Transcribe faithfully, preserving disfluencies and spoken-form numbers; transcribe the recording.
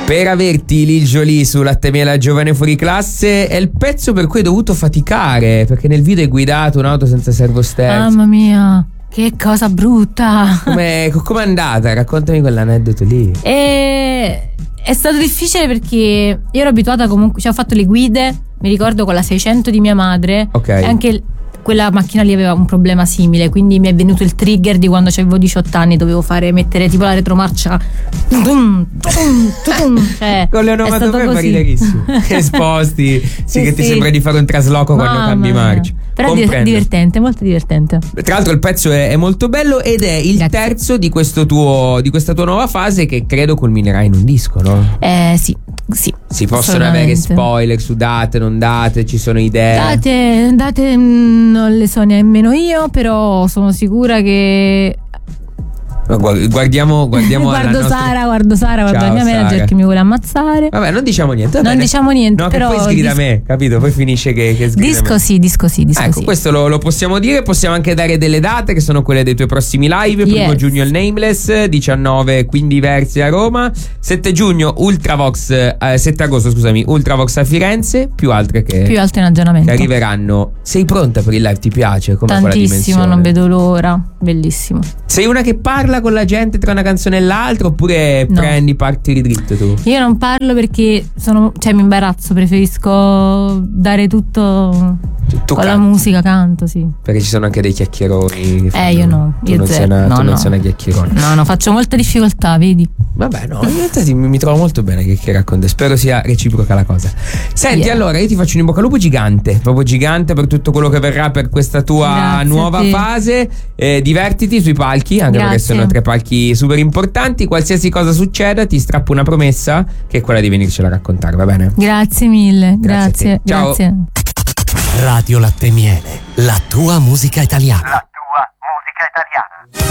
Per averti Lil Jolie su Latte Miele Giovane Fuori Classe è il pezzo per cui hai dovuto faticare, perché nel video hai guidato un'auto senza servosterzo. Mamma mia, che cosa brutta. Come è andata? Raccontami quell'aneddoto lì. E... è stato difficile perché io ero abituata comunque, cioè ho fatto le guide, mi ricordo con la seicento di mia madre. Ok. E anche quella macchina lì aveva un problema simile, quindi mi è venuto il trigger di quando avevo diciotto anni, dovevo fare mettere tipo la retromarcia tum, tum, tum, cioè, con le onomatopee fa riderissimo. Che sposti, sì, sì, che ti sì. sembra di fare un trasloco Mamma quando cambi marcia. Però è divertente, molto divertente. Tra l'altro il pezzo è, è molto bello ed è il Grazie. terzo di questo tuo di questa tua nuova fase che credo culminerà in un disco, no? Eh sì, sì. Si possono avere spoiler su date, non date, ci sono idee? Date, date non le so nemmeno io, però sono sicura che Guardiamo, guardiamo guardo nostra... Sara, guardo Sara, guardo Ciao, la mia manager Sara. che mi vuole ammazzare. Vabbè, non diciamo niente. Non bene. diciamo niente, no, però che poi sgrida dis- me, capito? Poi finisce che, che sgrida disco me. sì, disco sì, disco ecco, sì. questo lo, lo possiamo dire. Possiamo anche dare delle date che sono quelle dei tuoi prossimi live. Primo Yes. giugno il Nameless, diciannove quindi Versi a Roma, sette giugno Ultravox, eh, sette agosto scusami Ultravox a Firenze, più altre che più alto in aggiornamento che arriveranno. Sei pronta per il live? Ti piace? Com'è tantissimo, non vedo l'ora, bellissimo. Sei una che parla con la gente tra una canzone e l'altra oppure No. prendi parti di dritto tu? Io non parlo perché sono, cioè mi imbarazzo, preferisco dare tutto Tu con canti. la musica, canto, sì. Perché ci sono anche dei chiacchieroni che fanno- Eh io no, tu io non zero. sei una, no, tu no. non sei una chiacchierone. No, no, faccio molta difficoltà, vedi? Vabbè, no, in realtà ti- mi trovo molto bene che chiacchierare con te. Spero sia reciproca la cosa. Senti, Yeah. allora io ti faccio un in bocca al lupo gigante, proprio gigante per tutto quello che verrà per questa tua Grazie nuova a te. fase. Eh, divertiti sui palchi, anche perché Grazie. sono tre palchi super importanti. Qualsiasi cosa succeda, ti strappo una promessa che è quella di venircela a raccontare, va bene? Grazie mille, Grazie a grazie, te. Ciao. grazie. Radio Latte Miele, la tua musica italiana. La tua musica italiana.